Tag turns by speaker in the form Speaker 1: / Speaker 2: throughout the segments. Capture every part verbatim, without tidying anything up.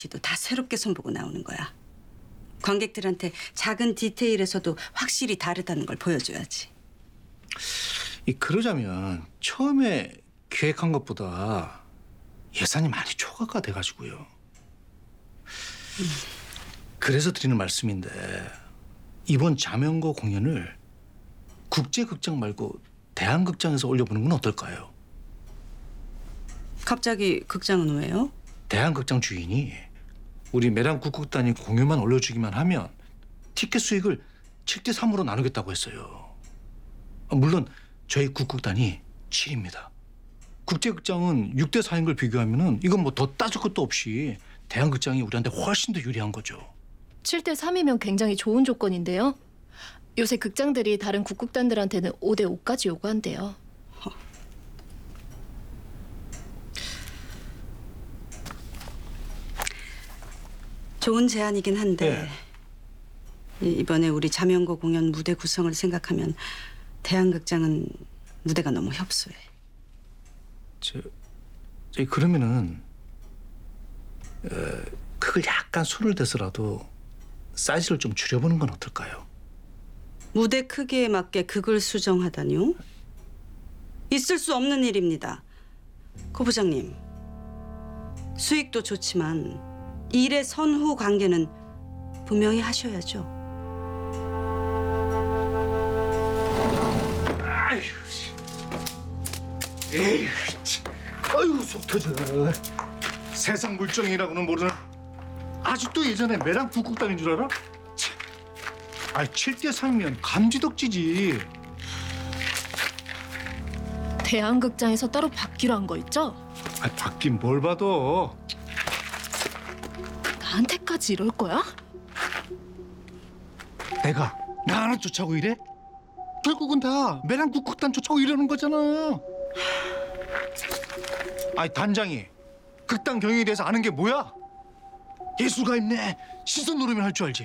Speaker 1: 다 새롭게 손보고 나오는 거야. 관객들한테 작은 디테일에서도 확실히 다르다는 걸 보여줘야지.
Speaker 2: 이 그러자면 처음에 계획한 것보다 예산이 많이 초과가 돼가지고요. 음. 그래서 드리는 말씀인데 이번 자명고 공연을 국제극장 말고 대한극장에서 올려보는 건 어떨까요?
Speaker 1: 갑자기 극장은 왜요?
Speaker 2: 대한극장 주인이 우리 매랑 국극단이 공연만 올려주기만 하면 티켓 수익을 칠 대 삼으로 나누겠다고 했어요. 물론 저희 국극단이 칠입니다. 국제극장은 육 대 사인 걸 비교하면은 이건 뭐 더 따질 것도 없이 대한극장이 우리한테 훨씬 더 유리한 거죠.
Speaker 3: 칠 대 삼이면 굉장히 좋은 조건인데요. 요새 극장들이 다른 국극단들한테는 오 대 오까지 요구한대요.
Speaker 1: 좋은 제안이긴 한데
Speaker 2: 네.
Speaker 1: 이번에 우리 자명고 공연 무대 구성을 생각하면 대한극장은 무대가 너무 협소해.
Speaker 2: 저, 저 그러면은 어, 그걸 약간 손을 대서라도 사이즈를 좀 줄여보는 건 어떨까요?
Speaker 1: 무대 크기에 맞게 극을 수정하다니요? 있을 수 없는 일입니다. 고 부장님, 수익도 좋지만 일의 선후 관계는 분명히 하셔야죠.
Speaker 2: 아휴, 에이, 아유 속 터져. 세상 물정이라고는 모르는 아직도 예전에 매랑 북극단인 줄 알아? 참. 아이 칠 대 삼이면 감지덕지지.
Speaker 3: 대한극장에서 따로 받기로 한 거 있죠?
Speaker 2: 아 받긴 뭘 받아.
Speaker 3: 나한테까지 이럴 거야?
Speaker 2: 내가 나 하나 쫓아오고 이래? 결국은 다 매랑 국극단 쫓아오고 이러는 거잖아. 아이 단장이 극단 경영에 대해서 아는 게 뭐야? 예술가 있네. 시선 노리면 할 줄 알지.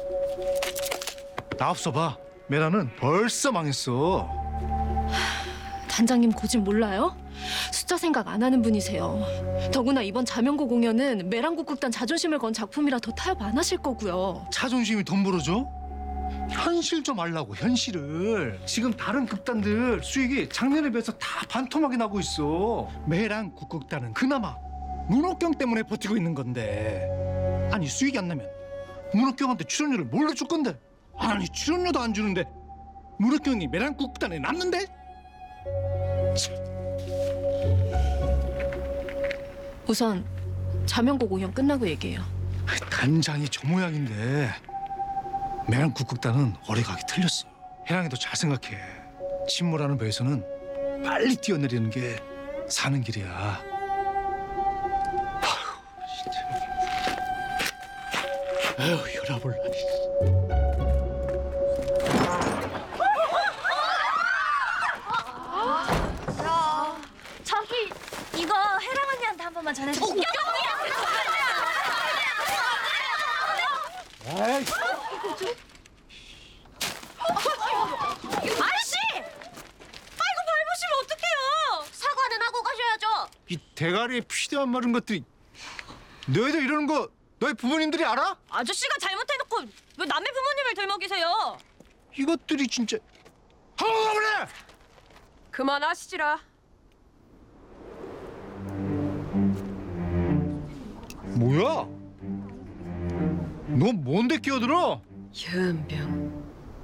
Speaker 2: 나 앞서 봐. 메라는 벌써 망했어.
Speaker 3: 단장님 고집 몰라요? 숫자 생각 안 하는 분이세요. 더구나 이번 자명고 공연은 매랑국극단 자존심을 건 작품이라 더 타협 안 하실 거고요.
Speaker 2: 자존심이 돈 벌어줘? 현실 좀 알라고 현실을. 지금 다른 극단들 수익이 작년에 비해서 다 반토막이 나고 있어. 매랑 국극단은 그나마 문옥경 때문에 버티고 있는 건데. 아니 수익이 안 나면 문옥경한테 출연료를 뭘로 줄 건데? 아니 출연료도 안 주는데 문옥경이 매랑 국극단에 남는데?
Speaker 3: 우선 자명고 공연 끝나고 얘기해요.
Speaker 2: 단장이 저 모양인데 매랑 국극단은 어리가기 틀렸어. 혜랑이도 잘 생각해. 침몰하는 배에서는 빨리 뛰어내리는 게 사는 길이야. 아휴, 진짜. 아휴, 혈압을.
Speaker 4: 저기 이거 혜랑 언니한테 한 번만 전해주세요.
Speaker 2: 아이.
Speaker 4: 아저씨! 아이고 밟으시면 어떡해요? 사과는 하고 가셔야죠.
Speaker 2: 이 대가리에 피대만 마른 것들이. 너희들 이러는 거 너희 부모님들이 알아?
Speaker 4: 아저씨가 잘못해놓고 왜 남의 부모님을 들먹이세요?
Speaker 2: 이것들이 진짜. 허가버려!
Speaker 4: 그만하시지라.
Speaker 2: 뭐야? 너 뭔데 끼어들어?
Speaker 5: 현병.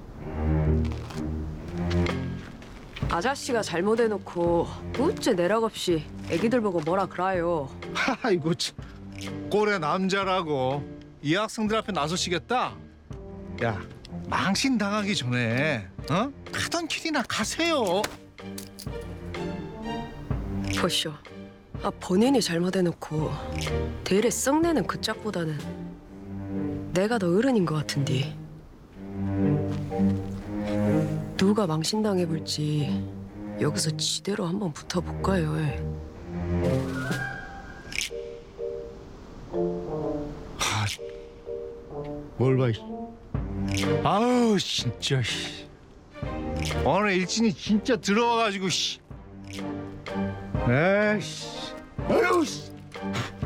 Speaker 5: 아저씨가 잘못해놓고 어째 내락 없이 애기들 보고 뭐라 그래요.
Speaker 2: 아이고 참. 꼴의 남자라고 이 학생들 앞에 나서시겠다? 야 망신 당하기 전에 어? 가던 길이나 가세요.
Speaker 5: 보쇼. 아 본인이 잘못해놓고 대래 썩내는 그 짝보다는 내가 더 어른인 것 같은데. 누가 망신당해볼지 여기서 지대로 한번 붙어볼까요?
Speaker 2: 아, 뭘 봐. 아우 진짜. 오늘 일진이 진짜 들어와가지고. 에이씨. 아유.